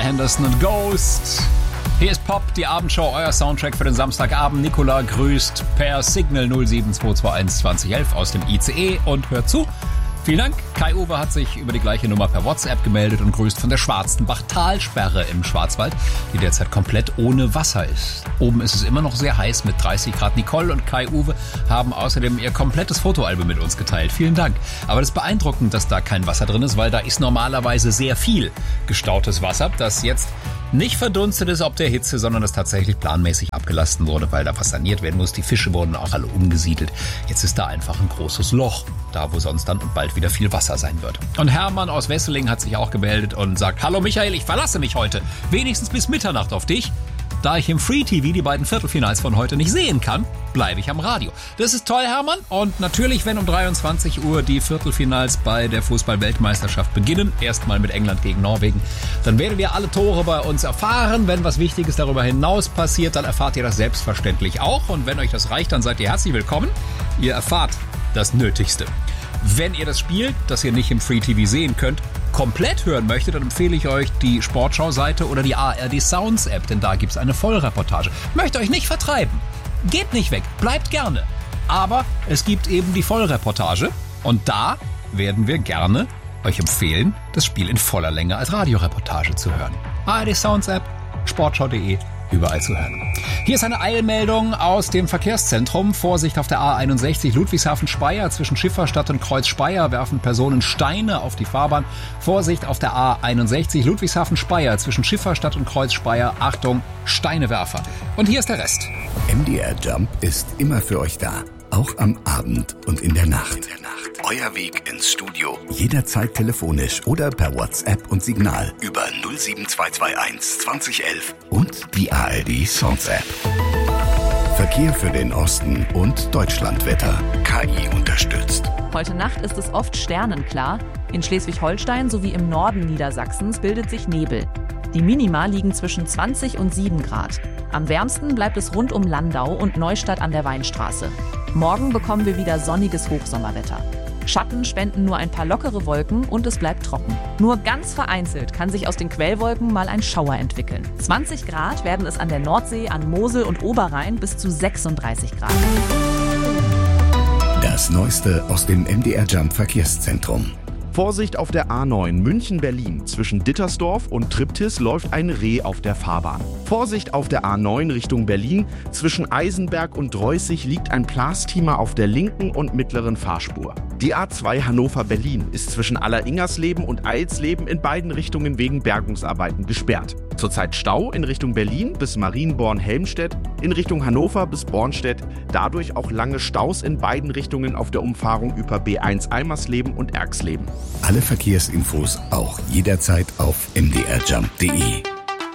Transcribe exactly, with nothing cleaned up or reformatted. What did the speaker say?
Henderson und Ghost. Hier ist Pop, die Abendshow, euer Soundtrack für den Samstagabend. Nicola grüßt per Signal null sieben zwei zwei eins zwanzig elf aus dem I C E und hört zu. Vielen Dank. Kai-Uwe hat sich über die gleiche Nummer per WhatsApp gemeldet und grüßt von der Schwarzenbach-Talsperre im Schwarzwald, die derzeit komplett ohne Wasser ist. Oben ist es immer noch sehr heiß mit dreißig Grad. Nicole und Kai-Uwe haben außerdem ihr komplettes Fotoalbum mit uns geteilt. Vielen Dank. Aber das ist beeindruckend, dass da kein Wasser drin ist, weil da ist normalerweise sehr viel gestautes Wasser, das jetzt nicht verdunstet ist ob der Hitze, sondern das tatsächlich planmäßig abgelassen wurde, weil da was saniert werden muss. Die Fische wurden auch alle umgesiedelt. Jetzt ist da einfach ein großes Loch, da wo sonst dann bald wieder viel Wasser sein wird. Und Hermann aus Wesseling hat sich auch gemeldet und sagt: Hallo Michael, ich verlasse mich heute wenigstens bis Mitternacht auf dich. Da ich im Free-T V die beiden Viertelfinals von heute nicht sehen kann, bleibe ich am Radio. Das ist toll, Hermann. Und natürlich, wenn um dreiundzwanzig Uhr die Viertelfinals bei der Fußball-Weltmeisterschaft beginnen, erstmal mit England gegen Norwegen, dann werden wir alle Tore bei uns erfahren. Wenn was Wichtiges darüber hinaus passiert, dann erfahrt ihr das selbstverständlich auch. Und wenn euch das reicht, dann seid ihr herzlich willkommen. Ihr erfahrt das Nötigste. Wenn ihr das Spiel, das ihr nicht im Free-T V sehen könnt, komplett hören möchtet, dann empfehle ich euch die Sportschau-Seite oder die A R D Sounds-App, denn da gibt es eine Vollreportage. Möchte euch nicht vertreiben. Geht nicht weg, bleibt gerne. Aber es gibt eben die Vollreportage und da werden wir gerne euch empfehlen, das Spiel in voller Länge als Radioreportage zu hören. A R D Sounds-App, sportschau punkt de, überall zu hören. Hier ist eine Eilmeldung aus dem Verkehrszentrum. Vorsicht auf der A einundsechzig Ludwigshafen-Speyer. Zwischen Schifferstadt und Kreuz Speyer werfen Personen Steine auf die Fahrbahn. Vorsicht auf der A einundsechzig Ludwigshafen-Speyer. Zwischen Schifferstadt und Kreuz Speyer. Achtung, Steinewerfer. Und hier ist der Rest. M D R Jump ist immer für euch da. Auch am Abend und in der Nacht. In der Nacht. Euer Weg ins Studio. Jederzeit telefonisch oder per WhatsApp und Signal über null sieben zwei zwei eins zwanzig elf und die A R D Sounds App. Verkehr für den Osten und Deutschlandwetter. K I unterstützt. Heute Nacht ist es oft sternenklar. In Schleswig-Holstein sowie im Norden Niedersachsens bildet sich Nebel. Die Minima liegen zwischen zwanzig und sieben Grad. Am wärmsten bleibt es rund um Landau und Neustadt an der Weinstraße. Morgen bekommen wir wieder sonniges Hochsommerwetter. Schatten spenden nur ein paar lockere Wolken und es bleibt trocken. Nur ganz vereinzelt kann sich aus den Quellwolken mal ein Schauer entwickeln. zwanzig Grad werden es an der Nordsee, an Mosel und Oberrhein bis zu sechsunddreißig Grad. Das Neueste aus dem M D R Jump Verkehrszentrum. Vorsicht auf der A neun München-Berlin. Zwischen Dittersdorf und Triptis läuft ein Reh auf der Fahrbahn. Vorsicht auf der A neun Richtung Berlin. Zwischen Eisenberg und Dreußig liegt ein Plastiemer auf der linken und mittleren Fahrspur. Die A zwei Hannover-Berlin ist zwischen Alleringersleben und Eilsleben in beiden Richtungen wegen Bergungsarbeiten gesperrt. Zurzeit Stau in Richtung Berlin bis Marienborn-Helmstedt, in Richtung Hannover bis Bornstedt, dadurch auch lange Staus in beiden Richtungen auf der Umfahrung über B eins Eimersleben und Erxleben. Alle Verkehrsinfos auch jederzeit auf m d r jump punkt de.